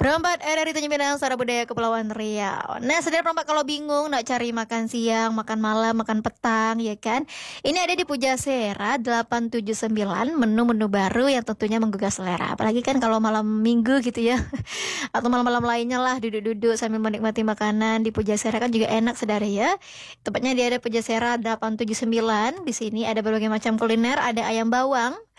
Perompak dari Tanjung Pinang, Suara Budaya Kepulauan Riau. Nah, saudara perompak kalau bingung nak cari makan siang, makan malam, makan petang, ya kan? Ini ada di Pujasera 879, menu-menu baru yang tentunya menggugah selera. Apalagi kan kalau malam minggu gitu ya, atau malam-malam lainnya lah, duduk-duduk sambil menikmati makanan di Pujasera kan juga enak, saudara ya. Tepatnya di ada Pujasera 879. Di sini ada berbagai macam kuliner, ada ayam bawang,